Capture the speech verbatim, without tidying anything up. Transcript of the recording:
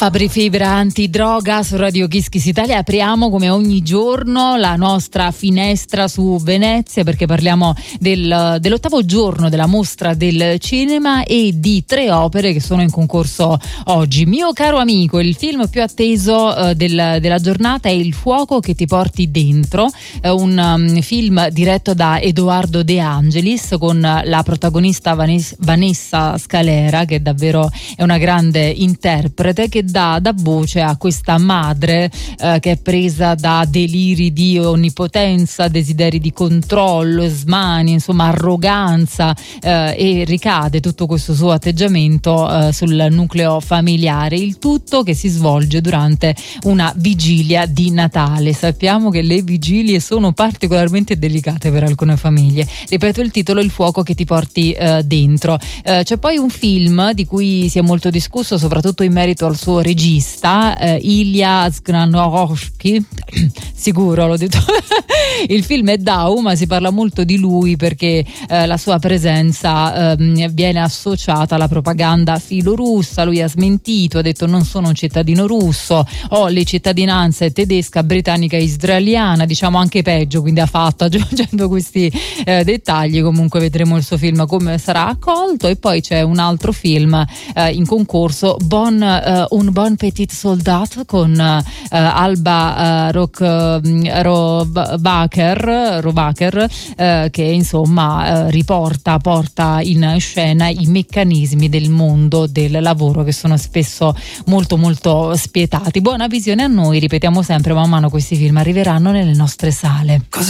Fabri Fibra antidroga su Radio Kiss Kiss Italia. Apriamo come ogni giorno la nostra finestra su Venezia, perché parliamo del, dell'ottavo giorno della mostra del cinema e di tre opere che sono in concorso oggi. Mio caro amico, il film più atteso uh, del, della giornata è Il fuoco che ti porti dentro, uh, un um, film diretto da Edoardo De Angelis con la protagonista Vanessa, Vanessa Scalera, che davvero è una grande interprete, che dà, dà voce a questa madre eh, che è presa da deliri di onnipotenza, desideri di controllo, smanie, insomma arroganza, eh, e ricade tutto questo suo atteggiamento eh, sul nucleo familiare, il tutto che si svolge durante una vigilia di Natale. Sappiamo che le vigilie sono particolarmente delicate per alcune famiglie. Ripeto il titolo: Il fuoco che ti porti eh, dentro. Eh, c'è poi un film di cui si è molto discusso, soprattutto in merito al suo regista, eh, Ilya Zgranovsky, sicuro l'ho detto. Il film è Dau, ma si parla molto di lui perché eh, la sua presenza eh, viene associata alla propaganda filorussa. Lui ha smentito, ha detto: non sono un cittadino russo, ho le cittadinanze tedesca, britannica e israeliana, diciamo anche peggio, quindi ha fatto aggiungendo questi eh, dettagli. Comunque vedremo il suo film come sarà accolto. E poi c'è un altro film eh, in concorso, Bon, eh, Un bon petit soldat, con eh, Alba eh, Rock, eh, Robacher, Robacher eh, che insomma eh, riporta, porta in scena i meccanismi del mondo del lavoro, che sono spesso molto molto spietati. Buona visione a noi, ripetiamo sempre, man mano questi film arriveranno nelle nostre sale. Cosa